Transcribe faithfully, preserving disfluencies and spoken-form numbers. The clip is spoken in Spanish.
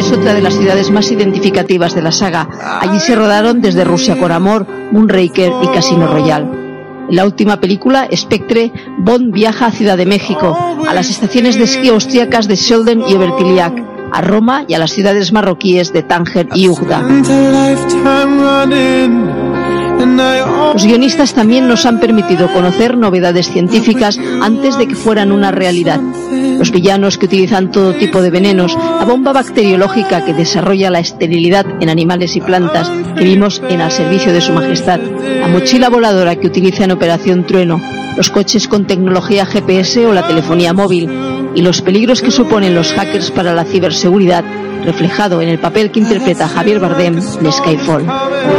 es otra de las ciudades más identificativas de la saga. Allí se rodaron Desde Rusia con Amor, Moonraker y Casino Royale. En la última película, Spectre, Bond viaja a Ciudad de México, a las estaciones de esquí austríacas de Sölden y Obertiliac, a Roma y a las ciudades marroquíes de Tánger y Ugda. Los guionistas también nos han permitido conocer novedades científicas antes de que fueran una realidad. Los villanos que utilizan todo tipo de venenos, la bomba bacteriológica que desarrolla la esterilidad en animales y plantas que vimos en Al servicio de su majestad, la mochila voladora que utiliza en Operación Trueno, los coches con tecnología G P S o la telefonía móvil, y los peligros que suponen los hackers para la ciberseguridad, reflejado en el papel que interpreta Javier Bardem en Skyfall.